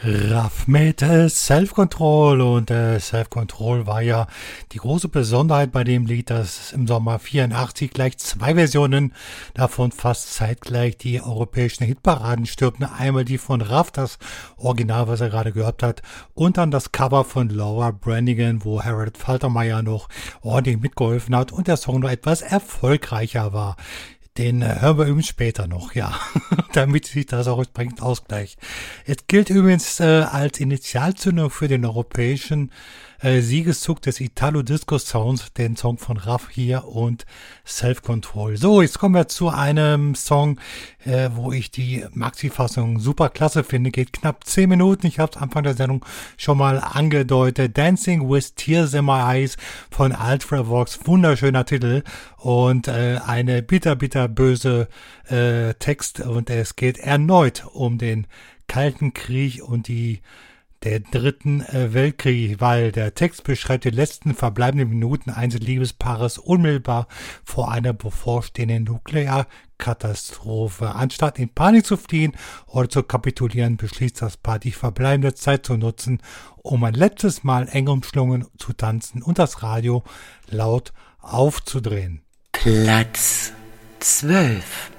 Raff mit Self-Control und Self-Control war ja die große Besonderheit bei dem Lied, dass im Sommer 84 gleich zwei Versionen, davon fast zeitgleich die europäischen Hitparaden stürmten. Einmal die von Raff, das Original, was er gerade gehört hat, und dann das Cover von Laura Branigan, wo Harold Faltermeyer noch ordentlich mitgeholfen hat und der Song noch etwas erfolgreicher war. Den hören wir übrigens später noch, ja, damit sich das auch entsprechend ausgleicht. Es gilt übrigens als Initialzündung für den europäischen Siegeszug des Italo-Disco-Sounds, den Song von Raff hier und Self-Control. So, jetzt kommen wir zu einem Song, wo ich die Maxi-Fassung super klasse finde. Geht knapp 10 Minuten. Ich habe es Anfang der Sendung schon mal angedeutet. Dancing with Tears in My Eyes von Ultravox. Wunderschöner Titel und eine bitterböse Text. Und es geht erneut um den Kalten Krieg und der dritten Weltkrieg, weil der Text beschreibt die letzten verbleibenden Minuten eines Liebespaares unmittelbar vor einer bevorstehenden Nuklearkatastrophe. Anstatt in Panik zu fliehen oder zu kapitulieren, beschließt das Paar, die verbleibende Zeit zu nutzen, um ein letztes Mal eng umschlungen zu tanzen und das Radio laut aufzudrehen. Platz 12.